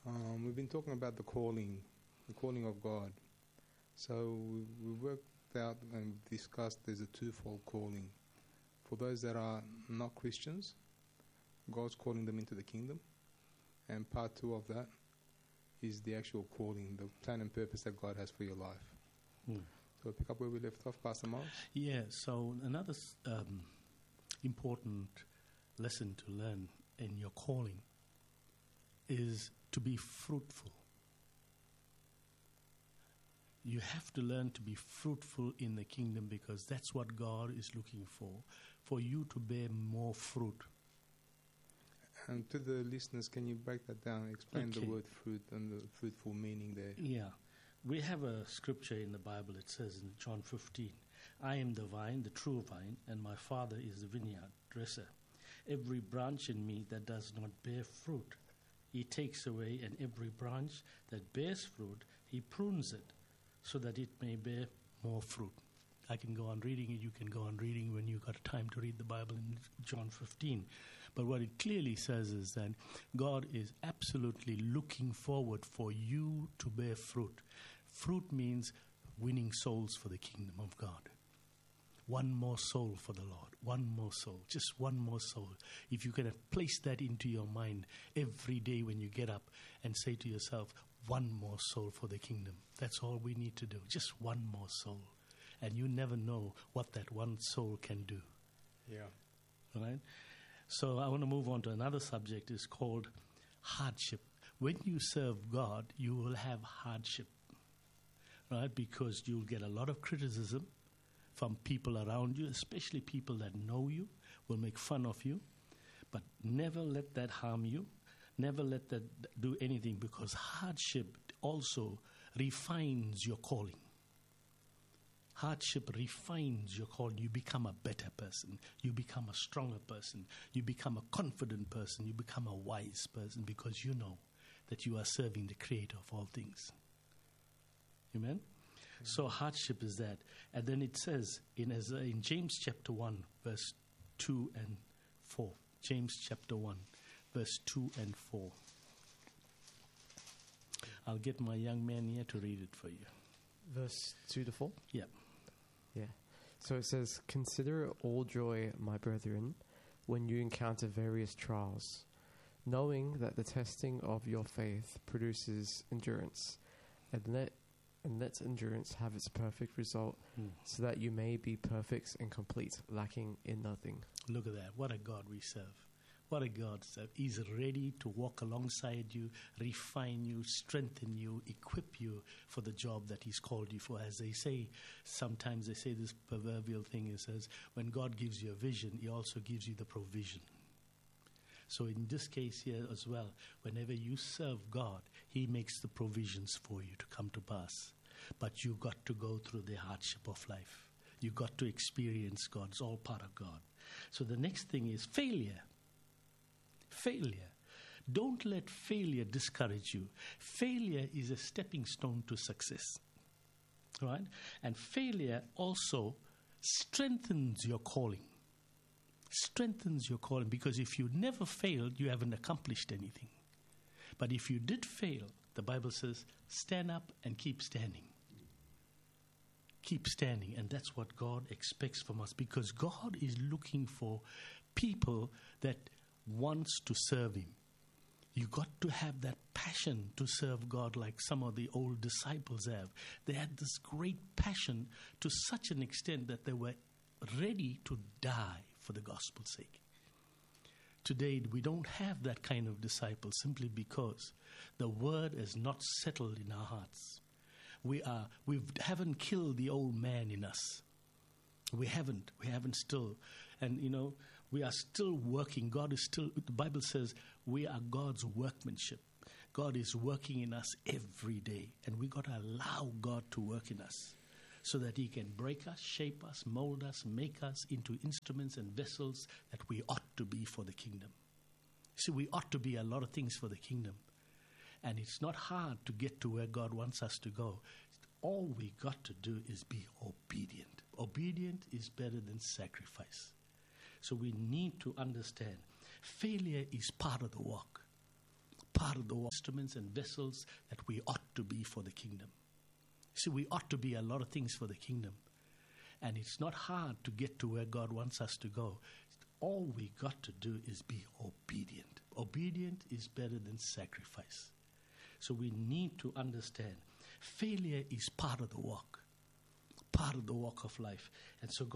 We've been talking about the calling of God. So we worked out and discussed there's a twofold calling. For those that are not Christians, God's calling them into the kingdom. And part two of that is the actual calling, the plan and purpose that God has for your life. So we'll pick up where we left off, Pastor Miles. Yeah, so another important lesson to learn in your calling is to be fruitful. You have to learn to be fruitful in the kingdom, because that's what God is looking for you to bear more fruit. And to the listeners, can you break that down? Explain the word fruit and the fruitful meaning there. Yeah. We have a scripture in the Bible. It says in John 15, I am the vine, the true vine, and my Father is the vineyard dresser. Every branch in me that does not bear fruit, he takes away, and every branch that bears fruit, he prunes it, so that it may bear more fruit. I can go on reading it. You can go on reading when you've got time to read the Bible in John 15. But what it clearly says is that God is absolutely looking forward for you to bear fruit. Fruit means winning souls for the kingdom of God. One more soul for the Lord. One more soul. Just one more soul. If you can place that into your mind every day when you get up and say to yourself, one more soul for the kingdom. That's all we need to do. Just one more soul. And you never know what that one soul can do. Yeah. All right? So I want to move on to another subject. It's called hardship. When you serve God, you will have hardship. Right? Because you'll get a lot of criticism from people around you, especially people that know you, will make fun of you. But never let that harm you. Never let that do anything, because hardship also refines your calling. Hardship refines your calling. You become a better person. You become a stronger person. You become a confident person. You become a wise person, because you know that you are serving the Creator of all things. Amen? So hardship is that. And then it says in James chapter 1, verse 2 and 4. James chapter 1, verse 2 and 4. I'll get my young man here to read it for you. Verse 2 to 4? Yeah. Yeah. So it says, consider it all joy, my brethren, when you encounter various trials, knowing that the testing of your faith produces endurance, and let endurance have its perfect result, so that you may be perfect and complete, lacking in nothing. Look at that. What a God we serve. What a God we serve. He's ready to walk alongside you, refine you, strengthen you, equip you for the job that He's called you for. As they say, sometimes they say this proverbial thing, it says, when God gives you a vision, He also gives you the provision. So in this case here as well, whenever you serve God, He makes the provisions for you to come to pass. But you've got to go through the hardship of life. You've got to experience God. It's all part of God. So the next thing is failure. Failure. Don't let failure discourage you. Failure is a stepping stone to success. Right? And failure also strengthens your calling. Strengthens your calling, because if you never failed, you haven't accomplished anything. But if you did fail, the Bible says, stand up and keep standing. Keep standing. And that's what God expects from us, because God is looking for people that wants to serve Him. You got to have that passion to serve God, like some of the old disciples have. They had this great passion to such an extent that they were ready to die for the gospel's sake. Today, we don't have that kind of disciples, simply because the word is not settled in our hearts. We haven't killed the old man in us. We haven't still. And, we are still working. God is still, the Bible says, we are God's workmanship. God is working in us every day. And we got to allow God to work in us, so that He can break us, shape us, mold us, make us into instruments and vessels that we ought to be for the kingdom. See, we ought to be a lot of things for the kingdom. And it's not hard to get to where God wants us to go. All we got to do is be obedient. Obedient is better than sacrifice. So we need to understand failure is part of the walk. part of the instruments and vessels that we ought to be for the kingdom. See, we ought to be a lot of things for the kingdom. And it's not hard to get to where God wants us to go. All we got to do is be obedient. Obedient is better than sacrifice. So we need to understand failure is part of the walk of life. And so God